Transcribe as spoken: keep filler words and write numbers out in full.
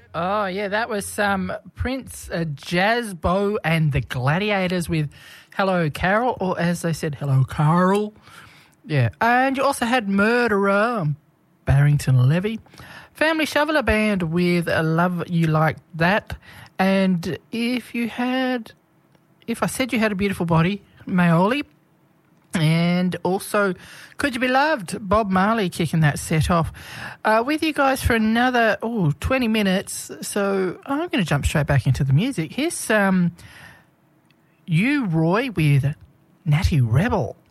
Oh, yeah, that was um, Prince, uh, Jazz Bow and the Gladiators with Hello Carol, or as they said, Hello Carol. Yeah, and you also had Murderer, Barrington Levy. Family Shoveler Band with I Love You Like That. And if you had, if I said you had a beautiful body, Maoli. And also, Could You Be Loved? Bob Marley kicking that set off. Uh, with you guys for another, oh, twenty minutes. So I'm going to jump straight back into the music. Here's um, you, Roy, with Natty Rebel.